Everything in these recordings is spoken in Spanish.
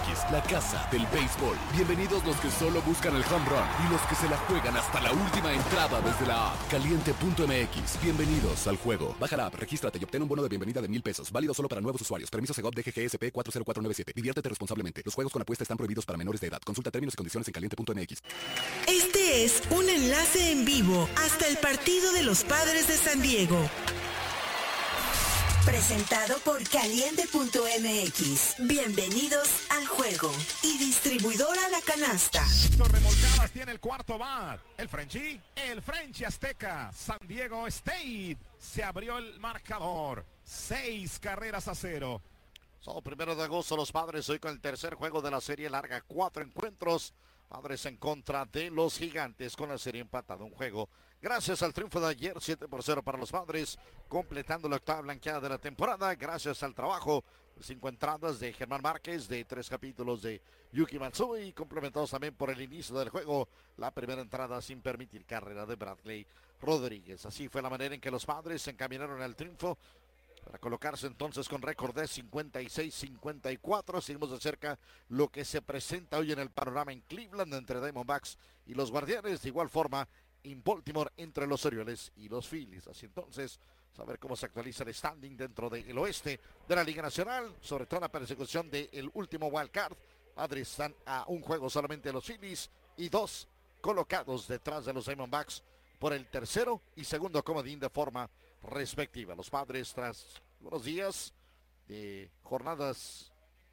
MX, la casa del béisbol. Bienvenidos los que solo buscan el home run y los que se la juegan hasta la última entrada desde la app Caliente.mx. Bienvenidos al juego. Baja la app, regístrate y obtén un bono de bienvenida de $1,000. Válido solo para nuevos usuarios. Permiso Segov DGGSP 40497. Diviértete responsablemente. Los juegos con apuesta están prohibidos para menores de edad. Consulta términos y condiciones en Caliente.mx. Este es un enlace en vivo hasta el partido de los Padres de San Diego. Presentado por Caliente.mx. Bienvenidos al juego. Y distribuidora La Canasta. Dos remolcadas tiene el cuarto bat. El Frenchie Azteca. San Diego State. Se abrió el marcador. 6-0. Sábado 1 de agosto, los Padres hoy con el tercer juego de la serie larga. 4 encuentros. Padres en contra de los Gigantes con la serie empatada. Un juego gracias al triunfo de ayer, 7-0 para los Padres, completando la octava blanqueada de la temporada. Gracias al trabajo de 5 entradas de Germán Márquez, de 3 capítulos de Yuki Matsui, complementados también por el inicio del juego. La primera entrada sin permitir carrera de Bradley Rodríguez. Así fue la manera en que los Padres se encaminaron al triunfo, para colocarse entonces con récord de 56-54. Seguimos de cerca lo que se presenta hoy en el panorama en Cleveland entre Diamondbacks y los Guardianes. De igual forma en Baltimore entre los Orioles y los Phillies. Así entonces, saber cómo se actualiza el standing dentro del oeste de la Liga Nacional, sobre todo la persecución del último wild card. Padres están a un juego solamente de los Phillies y 2 colocados detrás de los Diamondbacks por el tercero y segundo comodín de forma respectiva. Los Padres, tras unos días de jornadas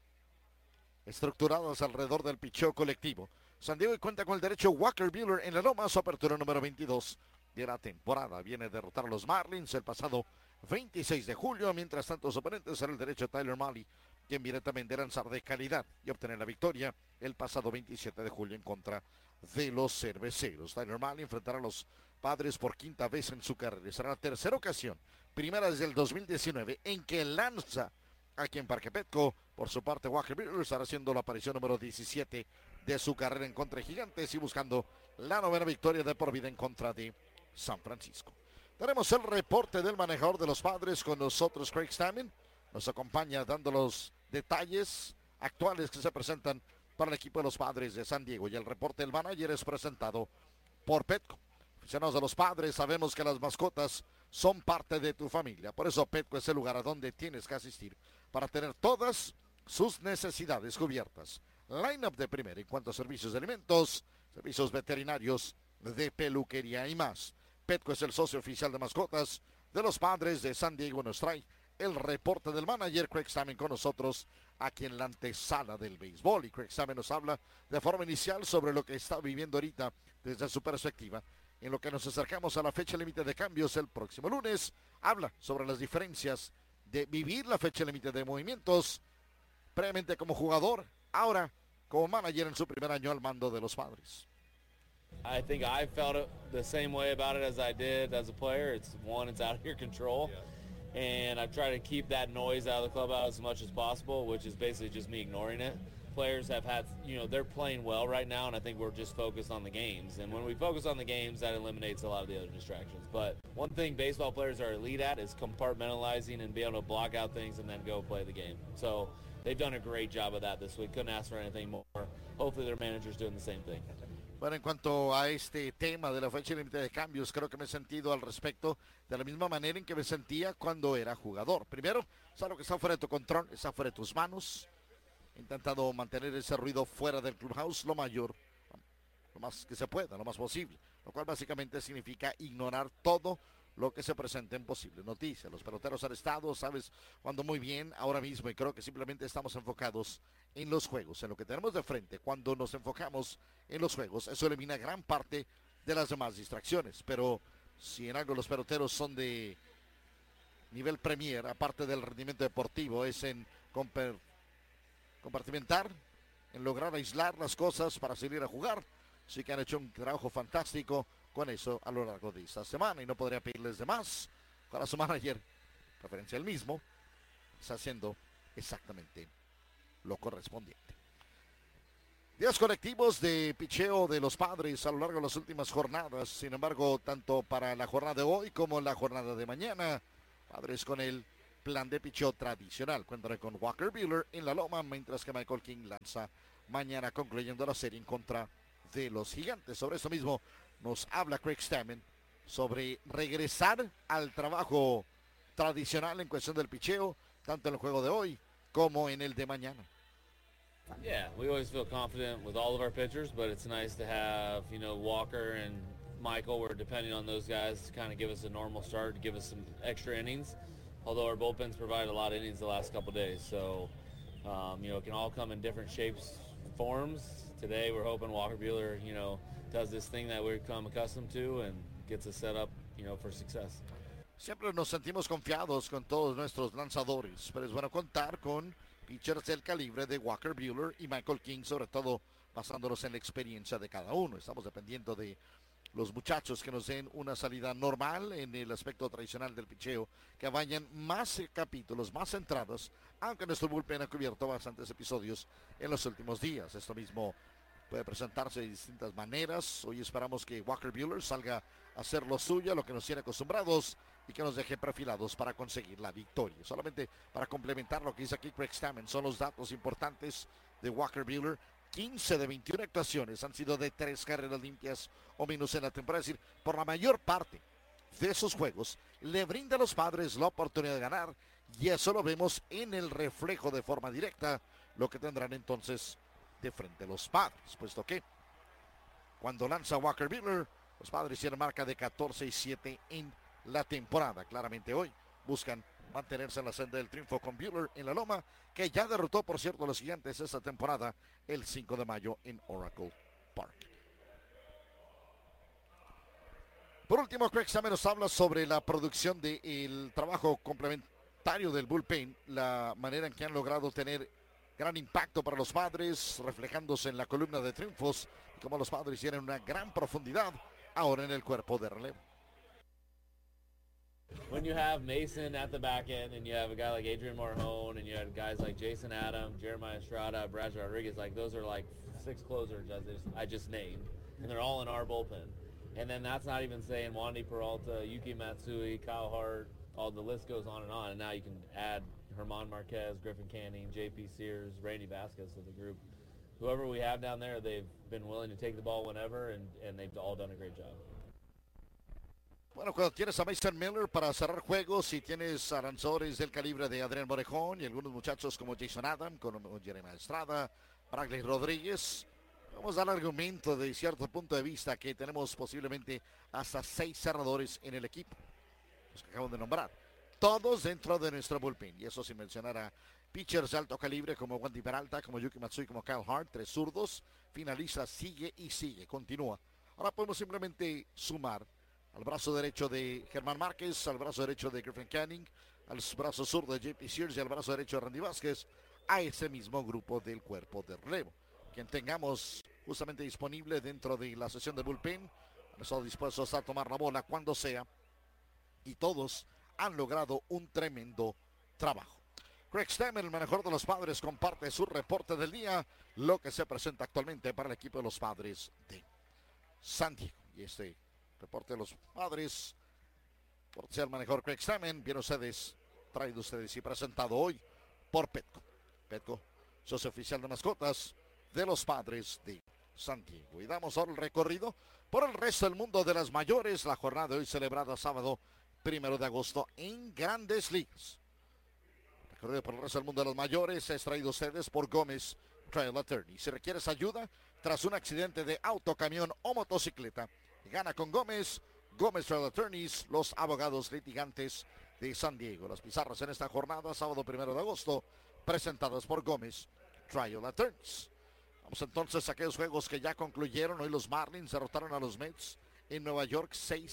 estructuradas alrededor del picheo colectivo, San Diego cuenta con el derecho Walker Buehler en la loma, su apertura número 22 de la temporada. Viene a derrotar a los Marlins el pasado 26 de julio, mientras tanto su oponente será el derecho Tyler Mahle, quien viene también de lanzar de calidad y obtener la victoria el pasado 27 de julio en contra de los Cerveceros. Tyler Mahle enfrentará a los Padres por quinta vez en su carrera. Será la tercera ocasión, primera desde el 2019, en que lanza aquí en Parque Petco. Por su parte, Walker Buehler estará haciendo la aparición número 17 de su carrera en contra de Gigantes y buscando la novena victoria de por vida en contra de San Francisco. Tenemos el reporte del manejador de los Padres con nosotros, Craig Stammen. Nos acompaña dando los detalles actuales que se presentan para el equipo de los Padres de San Diego. Y el reporte del manager es presentado por Petco. Aficionados de los Padres, sabemos que las mascotas son parte de tu familia. Por eso Petco es el lugar a donde tienes que asistir para tener todas sus necesidades cubiertas. Line-up de primera en cuanto a servicios de alimentos, servicios veterinarios, de peluquería y más. Petco es el socio oficial de mascotas de los Padres de San Diego. Nos trae el reporte del manager Craig Stammen con nosotros aquí en la antesala del béisbol. Y Craig Stammen nos habla de forma inicial sobre lo que está viviendo ahorita desde su perspectiva. En lo que nos acercamos a la fecha límite de cambios el próximo lunes, habla sobre las diferencias de vivir la fecha límite de movimientos previamente como jugador, ahora como manager en su primer año al mando de los Padres. I think I felt it the same way about it as I did as a player. It's out of your control. And I've tried to keep that noise out of the clubhouse as much as possible, which is basically just me ignoring it. Players have had, they're playing well right now, and I think we're just focused on the games. And when we focus on the games, that eliminates a lot of the other distractions. But one thing baseball players are elite at is compartmentalizing and being able to block out things and then go play the game. So they've done a great job of that this week. Couldn't ask for anything more. Hopefully their manager's doing the same thing. Bueno, en cuanto a este tema de la fecha límite de cambios, creo que me he sentido al respecto de la misma manera en que me sentía cuando era jugador. Primero, es algo que está fuera de tu control, está fuera de tus manos. He intentado mantener ese ruido fuera del clubhouse lo más que se pueda, lo más posible. Lo cual básicamente significa ignorar todo lo que se presente en posibles noticias. Los peloteros han estado, sabes, jugando muy bien ahora mismo y creo que simplemente estamos enfocados en los juegos, en lo que tenemos de frente. Cuando nos enfocamos en los juegos, eso elimina gran parte de las demás distracciones. Pero si en algo los peloteros son de nivel premier, aparte del rendimiento deportivo, es en compartimentar, en lograr aislar las cosas para salir a jugar. Sí que han hecho un trabajo fantástico con eso a lo largo de esta semana y no podría pedirles de más. Para su manager, preferencia el mismo, está haciendo exactamente lo correspondiente. Días colectivos de picheo de los Padres a lo largo de las últimas jornadas. Sin embargo, tanto para la jornada de hoy como la jornada de mañana, Padres con el plan de picheo tradicional. Cuentan con Walker Buehler en la loma, mientras que Michael King lanza mañana, concluyendo la serie en contra de los Gigantes. Sobre esto mismo nos habla Craig Stammen sobre regresar al trabajo tradicional en cuestión del picheo, tanto en el juego de hoy como en el de mañana. Yeah, we always feel confident with all of our pitchers, but it's nice to have, Walker and Michael. We're depending on those guys to kind of give us a normal start, to give us some extra innings, although our bullpens provide a lot of innings the last couple of days. So, it can all come in different shapes, forms. Today we're hoping Walker Buehler, does this thing that we've come accustomed to and gets us set up, for success. Siempre nos sentimos confiados con todos nuestros lanzadores, pero es bueno contar con pitchers del calibre de Walker Buehler y Michael King, sobre todo basándonos en la experiencia de cada uno. Estamos dependiendo de los muchachos que nos den una salida normal en el aspecto tradicional del picheo, que vayan más capítulos, más entradas, aunque nuestro bullpen ha cubierto bastantes episodios en los últimos días. Esto mismo puede presentarse de distintas maneras. Hoy esperamos que Walker Buehler salga a hacer lo suyo, a lo que nos tiene acostumbrados, y que nos deje perfilados para conseguir la victoria. Solamente para complementar lo que dice aquí Craig Stammen, son los datos importantes de Walker Buehler. 15 de 21 actuaciones han sido de 3 carreras limpias o menos en la temporada. Es decir, por la mayor parte de esos juegos le brinda a los Padres la oportunidad de ganar, y eso lo vemos en el reflejo de forma directa, lo que tendrán entonces de frente a los Padres, puesto que cuando lanza Walker Buehler, los Padres tienen marca de 14-7 en la temporada. Claramente hoy buscan mantenerse en la senda del triunfo con Buehler en la loma, que ya derrotó, por cierto, a los Gigantes esta temporada el 5 de mayo en Oracle Park. Por último, Craig Stammen nos habla sobre la producción del trabajo complementario del bullpen, la manera en que han logrado tener gran impacto para los Padres, reflejándose en la columna de triunfos, y como los Padres tienen una gran profundidad ahora en el cuerpo de relevo. When you have Mason at the back end, and you have a guy like Adrian Morhone, and you have guys like Jason Adams, Jeremiah Estrada, Brad Rodriguez, like those are like 6 closers I just named, and they're all in our bullpen. And then that's not even saying Wandy Peralta, Yuki Matsui, Kyle Hart, all the list goes on. And now you can add Herman Marquez, Griffin Canning, J.P. Sears, Randy Vasquez to the group. Whoever we have down there, they've been willing to take the ball whenever, and they've all done a great job. Bueno, cuando tienes a Mason Miller para cerrar juegos y tienes a lanzadores del calibre de Adrián Morejón y algunos muchachos como Jason Adam, como Jeremiah Estrada, Bradley Rodríguez, vamos a dar argumento de cierto punto de vista que tenemos posiblemente hasta 6 cerradores en el equipo, los que acabo de nombrar, todos dentro de nuestro bullpen, y eso sin mencionar a pitchers de alto calibre como Wandy Peralta, como Yuki Matsui, como Kyle Hart, 3 zurdos. Finaliza, sigue y sigue, continúa. Ahora podemos simplemente sumar al brazo derecho de Germán Márquez, al brazo derecho de Griffin Canning, al brazo zurdo de J.P. Sears y al brazo derecho de Randy Vázquez, a ese mismo grupo del cuerpo de relevo. Quien tengamos justamente disponible dentro de la sesión de bullpen, han estado dispuestos a tomar la bola cuando sea, y todos han logrado un tremendo trabajo. Craig Stammen, el mejor de los Padres, comparte su reporte del día, lo que se presenta actualmente para el equipo de los Padres de San Diego. Y este reporte de los Padres, por ser el mejor Craig Stammen, bien ustedes, traído ustedes y presentado hoy por Petco. Petco, socio oficial de mascotas de los Padres de San Diego. Y damos ahora el recorrido por el resto del mundo de las mayores, la jornada de hoy celebrada sábado 1 de agosto en Grandes Ligas. Recorrido por el resto del mundo de las mayores es traído a ustedes por Gómez Trail Attorney. Si requieres ayuda tras un accidente de auto, camión o motocicleta, gana con Gómez Trail Attorneys, los abogados litigantes de San Diego. Las pizarras en esta jornada, sábado 1 de agosto, presentadas por Gómez Trail Attorneys. Vamos entonces a aquellos juegos que ya concluyeron. Hoy los Marlins derrotaron a los Mets en Nueva York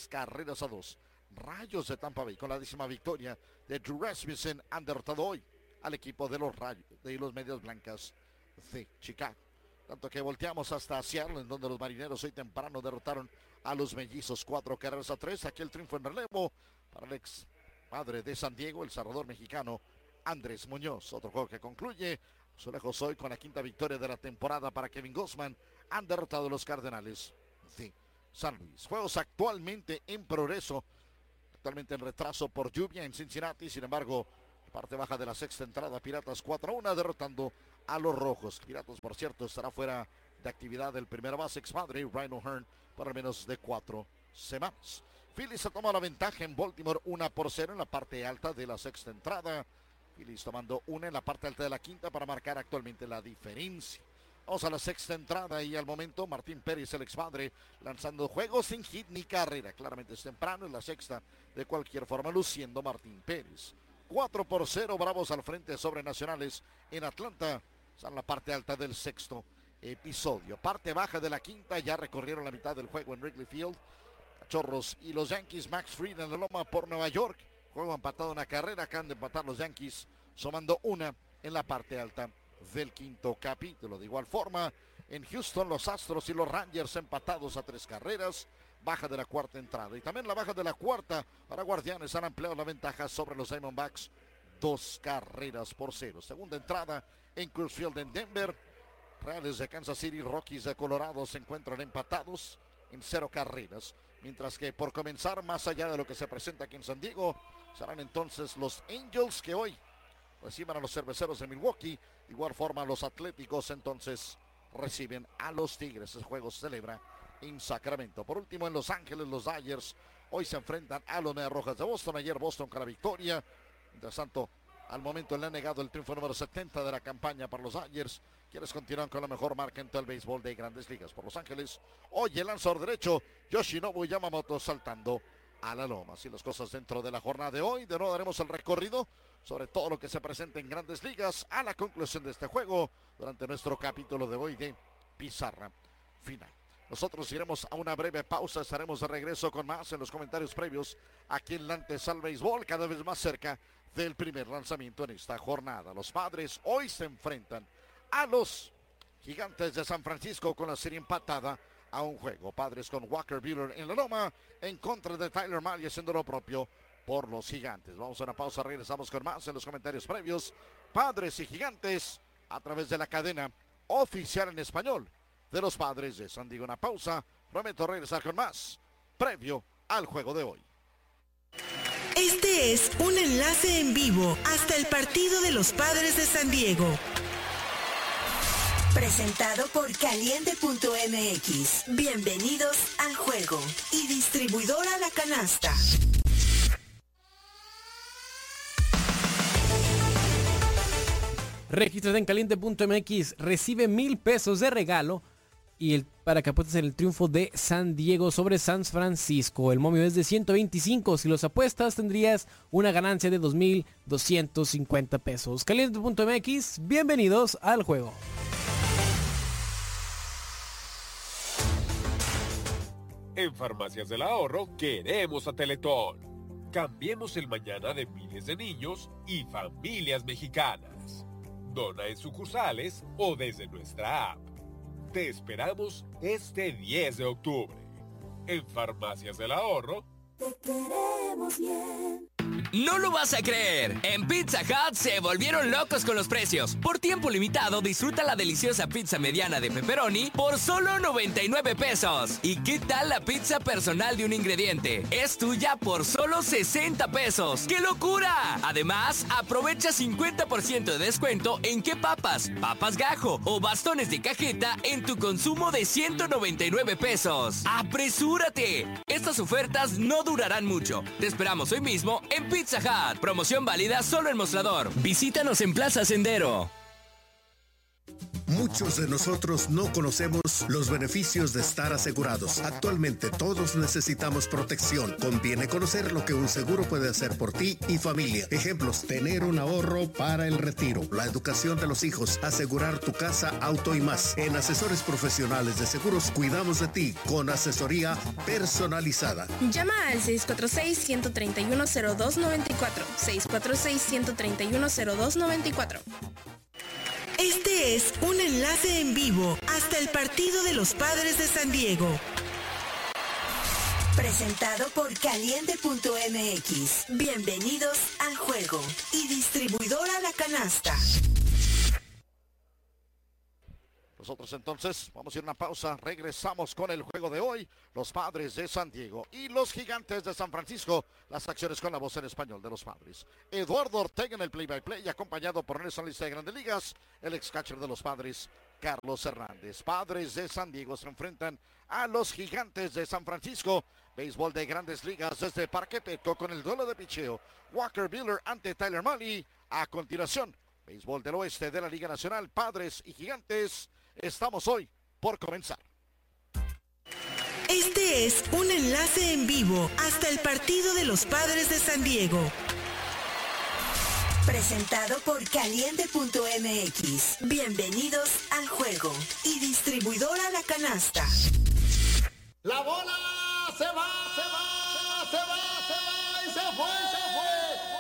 6-2. Rayos de Tampa Bay, con la 10ª victoria de Drew Rasmussen, han derrotado hoy al equipo de los Medias Blancas de Chicago. Tanto que volteamos hasta Seattle, en donde los Marineros hoy temprano derrotaron a los Mellizos 4-3. Aquí el triunfo en relevo para el ex padre de San Diego, el cerrador mexicano Andrés Muñoz. Otro juego que concluye su lejos hoy con la 5ª victoria de la temporada para Kevin Gausman. Han derrotado a los Cardenales de San Luis. Juegos actualmente en progreso, actualmente en retraso por lluvia en Cincinnati. Sin embargo, Parte baja de la sexta entrada, Piratas 4-1 derrotando a los rojos. Piratas, por cierto, estará fuera de actividad del primera base ex-padre, Ryan O'Hearn, por al menos de 4 semanas. Phillies se toma la ventaja en Baltimore 1-0 en la parte alta de la sexta entrada. Phillies tomando una en la parte alta de la quinta para marcar actualmente la diferencia. Vamos a la sexta entrada y al momento Martín Pérez, el ex-padre, lanzando juegos sin hit ni carrera. Claramente es temprano en la sexta, de cualquier forma luciendo Martín Pérez. 4-0, Bravos al frente sobre Nacionales en Atlanta. Está en la parte alta del sexto episodio. Parte baja de la quinta, ya recorrieron la mitad del juego en Wrigley Field. Cachorros y los Yankees, Max Fried en la loma por Nueva York. Juego empatado, una carrera, acaban de empatar los Yankees, sumando una en la parte alta del quinto capítulo. De igual forma, en Houston, los Astros y los Rangers empatados a 3 carreras. Baja de la cuarta entrada. Y también la baja de la cuarta para Guardianes han ampliado la ventaja sobre los Diamondbacks. 2-0. Segunda entrada en Coors Field en Denver. Reales de Kansas City, Rockies de Colorado se encuentran empatados en 0 carreras. Mientras que por comenzar, más allá de lo que se presenta aquí en San Diego, serán entonces los Angels que hoy reciban a los Cerveceros de Milwaukee. De igual forma, los Atléticos entonces reciben a los Tigres. El juego se celebra en Sacramento. Por último, en Los Ángeles, los Dodgers hoy se enfrentan a los Mediarrojas de Boston. Ayer Boston con la victoria. Mientras tanto, al momento le han negado el triunfo número 70 de la campaña para los Dodgers, quienes continúan con la mejor marca en todo el béisbol de Grandes Ligas. Por Los Ángeles, hoy el lanzador derecho Yoshinobu Yamamoto saltando a la loma. Así las cosas dentro de la jornada de hoy. De nuevo daremos el recorrido sobre todo lo que se presenta en Grandes Ligas a la conclusión de este juego durante nuestro capítulo de hoy de Pizarra Final. Nosotros iremos a una breve pausa, estaremos de regreso con más en los comentarios previos aquí en la antesala al béisbol, cada vez más cerca del primer lanzamiento en esta jornada. Los Padres hoy se enfrentan a los Gigantes de San Francisco con la serie empatada a un juego. Padres con Walker Buehler en la loma en contra de Tyler Mahle haciendo lo propio por los Gigantes. Vamos a una pausa, regresamos con más en los comentarios previos. Padres y Gigantes a través de la cadena oficial en español de los Padres de San Diego. Una pausa, prometo regresar con más previo al juego de hoy. Este es un enlace en vivo hasta el partido de los Padres de San Diego. Presentado por Caliente.mx. Bienvenidos al juego. Y distribuidora La Canasta. Regístrate en Caliente.mx. Recibe $1,000 de regalo y para que apuestes en el triunfo de San Diego sobre San Francisco. El momio es de 125. Si los apuestas tendrías una ganancia de $2,250. Caliente.mx, bienvenidos al juego. En Farmacias del Ahorro queremos a Teletón. Cambiemos el mañana de miles de niños y familias mexicanas. Dona en sucursales o desde nuestra app. Te esperamos este 10 de octubre. En Farmacias del Ahorro. Te queremos bien. No lo vas a creer, en Pizza Hut se volvieron locos con los precios. Por tiempo limitado disfruta la deliciosa pizza mediana de pepperoni por solo $99. ¿Y qué tal la pizza personal de un ingrediente? Es tuya por solo $60. ¡Qué locura! Además, aprovecha 50% de descuento en qué papas, papas gajo o bastones de cajeta en tu consumo de $199. ¡Apresúrate! Estas ofertas no durarán mucho. Te esperamos hoy mismo en Pizza Hut. Promoción válida solo en Mostrador. Visítanos en Plaza Sendero. Muchos de nosotros no conocemos los beneficios de estar asegurados. Actualmente todos necesitamos protección. Conviene conocer lo que un seguro puede hacer por ti y familia. Ejemplos: tener un ahorro para el retiro, la educación de los hijos, asegurar tu casa, auto y más. En Asesores Profesionales de Seguros cuidamos de ti con asesoría personalizada. Llama al 646-131-0294. 646-131-0294. Este es un enlace en vivo hasta el partido de los Padres de San Diego. Presentado por Caliente.mx. Bienvenidos al juego. Y distribuidora La Canasta. Nosotros entonces vamos a ir a una pausa, regresamos con el juego de hoy, los Padres de San Diego y los Gigantes de San Francisco, las acciones con la voz en español de los Padres. Eduardo Ortega en el play-by-play, acompañado por Nelson Lista de Grandes Ligas, el ex-catcher de los Padres, Carlos Hernández. Padres de San Diego se enfrentan a los Gigantes de San Francisco. Béisbol de Grandes Ligas desde Parque Petco con el duelo de picheo. Walker Buehler ante Tyler Mahle. A continuación, Béisbol del Oeste de la Liga Nacional, Padres y Gigantes. Estamos hoy por comenzar. Este es un enlace en vivo hasta el partido de los Padres de San Diego. Presentado por Caliente.mx. Bienvenidos al juego. Y distribuidora La Canasta. La bola se va y se fue.